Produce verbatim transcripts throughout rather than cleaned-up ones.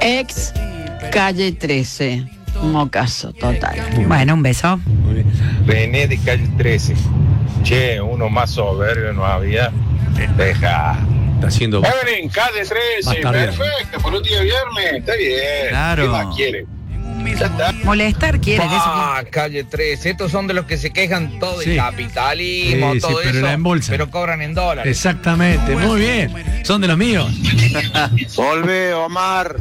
Ex calle trece. Mocazo total. Bueno, un beso. René de calle trece. Che, uno más soberbio no había. Deja. Está haciendo. Evelyn, calle trece. Perfecto, por un día viernes. Está bien. Claro. ¿Qué más quiere? Ya está. Molestar quiere. Ah, calle trece. Estos son de los que se quejan todo Sí. el capitalismo, Sí, sí, todo pero eso. la embolsan. Pero cobran en dólares. Exactamente, muy bien. Son de los míos. Volve, Omar.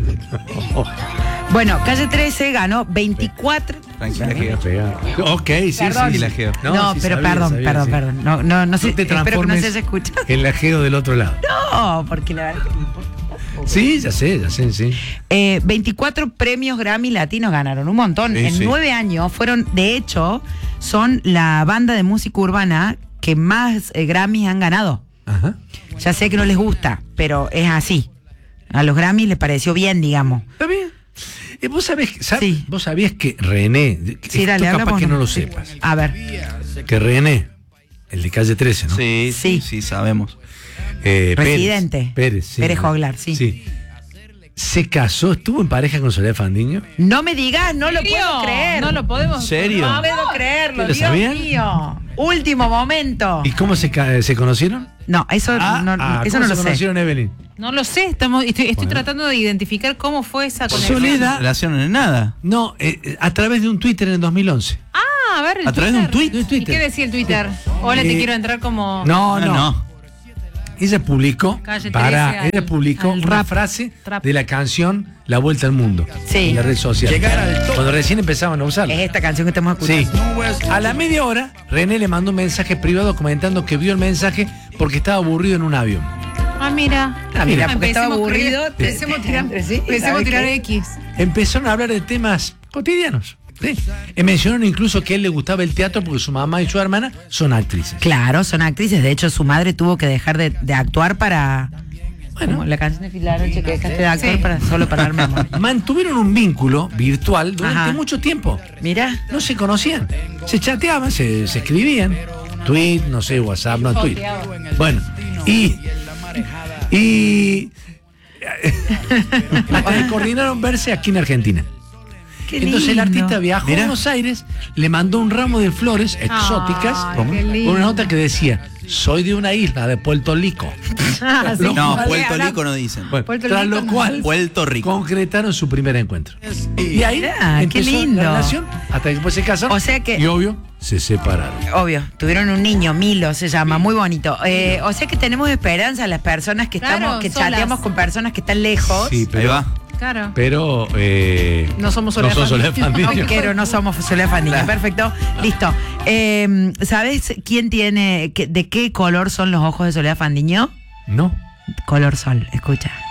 Bueno, calle trece ganó veinticuatro. Tranquila, Geo. Ok, sí, sí. Tranquila, Geo. No, sí, pero sabía, perdón, sabía, perdón, sí. perdón. No, no, no sé, No te espero que no transformes se haya escuchado. en la Geo del otro lado. No, porque la verdad. Sí, ya sé, ya sé, sí. Eh, veinticuatro premios Grammy latinos ganaron, un montón. Sí, en sí. nueve años fueron, de hecho, son la banda de música urbana que más eh, Grammys han ganado. Ajá. Ya sé que no les gusta, pero es así. A los Grammys les pareció bien, digamos. Está bien. Eh, ¿Vos, sabés, sab- Sí. vos sabías que René, Sí, esto dale, capaz hablamos. que no lo sepas, A ver, que René, el de calle trece, ¿no? Sí, Sí. sí, sí, sabemos. Eh, Pérez, Residente. Pérez, sí. Pérez Joglar, sí. Sí. Se casó, estuvo en pareja con Soledad Fandiño. no me digas, no lo puedo creer. No lo podemos. ¿En serio? No puedo creerlo, ¿Lo Dios sabían? mío. Último momento. ¿Y cómo se, ca- se conocieron? No, eso Ah, no, ah, eso ¿cómo no se lo sé. conocieron, Evelyn? No lo sé, estamos, estoy, estoy Bueno. tratando de identificar cómo fue esa conexión. Soledad. Relación en nada. No, eh, eh, a través de un Twitter en el dos mil once. Ah, a ver, el ¿A través de un Twitter. tuit? De un Twitter. ¿Y qué decía el Twitter? Hola, te Eh, quiero entrar como... No, no. no. Ella publicó Calle para trece al- ella publicó al una rap. frase Trap. de la canción La Vuelta al Mundo Sí. en la red social. Cuando recién empezaban a usarla. Es esta canción que estamos escuchando. Sí. A la media hora, René le mandó un mensaje privado comentando que vio el mensaje porque estaba aburrido en un avión. Ah, mira. Ah, mira, porque estaba Empecemos aburrido, a- te- Empecemos a tirar, entre sí, empecemos a ¿sabes tirar qué? X. Empezaron a hablar de temas cotidianos. Sí. Eh, mencionaron incluso que a él le gustaba el teatro porque su mamá y su hermana son actrices. Claro, son actrices. De hecho, su madre tuvo que dejar de, de actuar para. Bueno. Como la canción de Filaroche que dejaste de actuar Sí. para, solo para darme amor. Mantuvieron un vínculo virtual durante Ajá. mucho tiempo. Mira. No se conocían. Se chateaban, se, se escribían. Tweet, no sé, WhatsApp, no tweet. Bueno, y. Y. hasta que coordinaron verse aquí en Argentina. Qué Entonces el lindo. artista viajó Mira. a Buenos Aires, le mandó un ramo de flores exóticas Ay, con qué lindo. una nota que decía: soy de una isla de Puerto Rico. Ah, sí. No, Vale, Puerto habla- Rico no dicen. Bueno, Puerto tras Rico lo no. cual Puerto Rico. concretaron su primer encuentro. Y ahí Mirá, qué empezó lindo. la relación hasta que después se casaron. O sea que- Y obvio, se separaron. Obvio, tuvieron un niño, Milo se llama, muy bonito. Eh, o sea que tenemos esperanza las personas que Claro, estamos, que solas. chateamos con personas que están lejos. Sí, Ahí pero, va. Claro. pero eh, No somos no Soledad son Soledad Fandiño. Fandiño. No quiero, no somos Soledad Fandiño. Claro. Perfecto, listo. Eh, ¿Sabes quién tiene, qué- de qué color son los ojos de Soledad Fandiño? No. Color sol, escucha.